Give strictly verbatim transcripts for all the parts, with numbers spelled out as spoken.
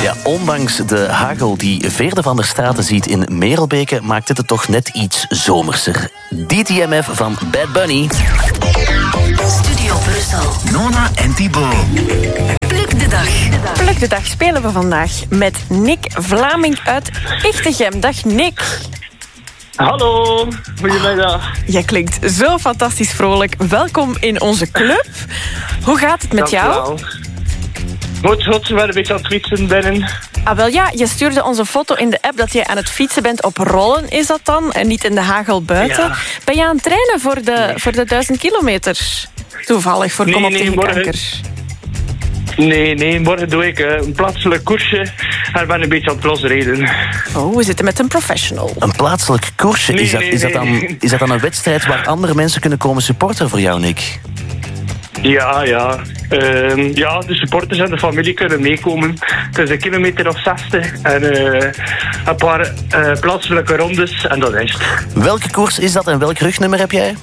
Ja, ondanks de hagel die Veerle van der Straten ziet in Merelbeke, maakt dit het toch net iets zomerser. D T M F van Bad Bunny. Studio Brussel. Nona en Thibaut. Pluk de dag. Pluk de dag spelen we vandaag met Nick Vlaming uit Ichtegem. Dag Nick. Hallo, goedemiddag. Jij klinkt zo fantastisch vrolijk. Welkom in onze club. Hoe gaat het met jou? Dankjewel. Goed, goed, we zijn een beetje aan het fietsen binnen. Ah, wel ja, je stuurde ons een foto in de app dat je aan het fietsen bent op rollen, is dat dan? En niet in de hagel buiten. Ja. Ben je aan het trainen voor de, Nee. voor de duizend kilometer? Toevallig, voor Nee, Kom op nee, tegen morgen. kanker. Nee, nee, morgen doe ik eh, een plaatselijk koersje en ben een beetje aan het losrijden. Oh, we zitten met een professional. Een plaatselijk koersje, Nee, is, dat, nee, is, dat nee. dan, is dat dan een wedstrijd waar andere mensen kunnen komen supporteren voor jou, Nick? Ja, ja. Ehm, ja, de supporters en de familie kunnen meekomen. Het is een kilometer of zestig en eh, een paar eh, plaatselijke rondes en dat is het. Welke koers is dat en welk rugnummer heb jij?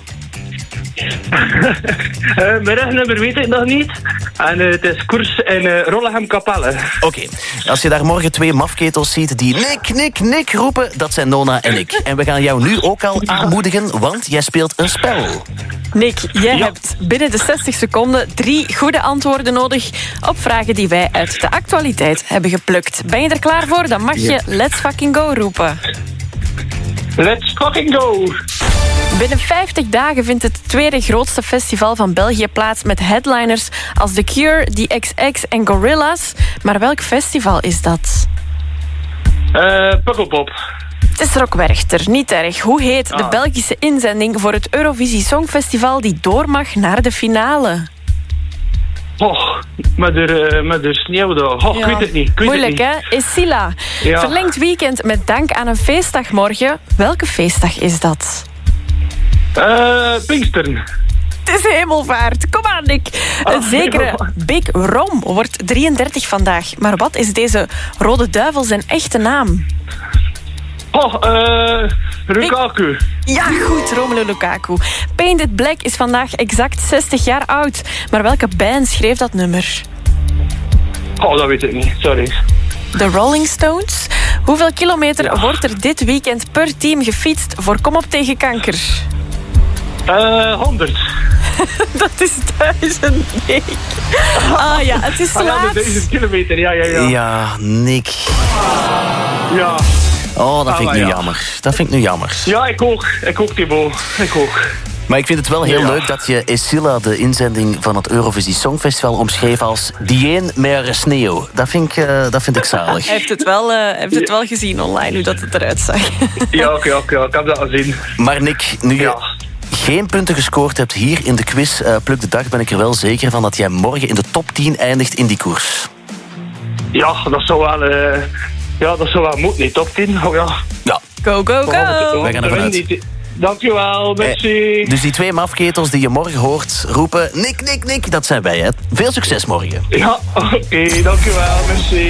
Eh, mijn rugnummer weet ik nog niet. En eh, het is koers in uh, Rollegem-Kapelle. Oké, als je daar morgen twee mafketels ziet die Nick, Nick, Nick roepen, dat zijn Nona en ik. En we gaan jou nu ook al aanmoedigen, want jij speelt een spel. Nick, jij Ja. hebt binnen de zestig seconden drie goede antwoorden nodig op vragen die wij uit de actualiteit hebben geplukt. Ben je er klaar voor? Dan mag je let's fucking go roepen. Let's fucking go! Binnen vijftig dagen vindt het tweede grootste festival van België plaats met headliners als The Cure, The X X en Gorillaz. Maar welk festival is dat? Eh Pukkelpop. Het is Rock Werchter, niet erg. Hoe heet de Ah. Belgische inzending voor het Eurovisie Songfestival die door mag naar de finale? Oh, met de, uh, met de sneeuw daar. Oh, ik weet het niet. Ik weet Moeilijk, het niet. hè? Is Silla. Ja. Verlengd weekend met dank aan een feestdag morgen. Welke feestdag is dat? Eh, Pinksteren. Het is hemelvaart. Kom aan, Nick. Een Oh, zekere hemelvaart. Big Rom wordt drieëndertig vandaag. Maar wat is deze rode duivel zijn echte naam? Oh, eh, Lukaku. Ja, goed, Romelu Lukaku. Painted Black is vandaag exact zestig jaar oud. Maar welke band schreef dat nummer? Oh, dat weet ik niet. Sorry. De Rolling Stones. Hoeveel kilometer wordt er dit weekend per team gefietst voor Kom op tegen kanker? Eh, honderd. Dat is duizend. Nee. Ah ja, het is te Ah, ja, laat. de duizend kilometer. Ja, ja, ja. Ja, Nick. Ja, Oh, dat vind ik Ah, nu ja. jammer. Dat vind ik nu jammer. ja ik ook. Ik ook, Thibaut. Ik ook. Maar ik vind het wel heel Ja. leuk dat je Esilla, de inzending van het Eurovisie Songfestival, omschreef als die een met sneeuw. Dat vind ik, uh, dat vind ik zalig. Hij heeft het wel, uh, heeft het wel gezien online, hoe dat het eruit zag. Ja, oké, oké. Ik heb dat gezien. Maar Nick, nu je Ja. geen punten gescoord hebt hier in de quiz uh, Pluk de Dag, ben ik er wel zeker van dat jij morgen in de top tien eindigt in die koers. Ja, dat zou wel... eh, ja, dat zou wel moeten, niet? Top tien. Oh ja. Ja. Go, go, go! Wij gaan ervan uit. Dankjewel, merci. Eh, dus die twee mafketels die je morgen hoort roepen, Nick, Nick, Nick, dat zijn wij, hè. Veel succes morgen. Ja, oké, dankjewel, merci.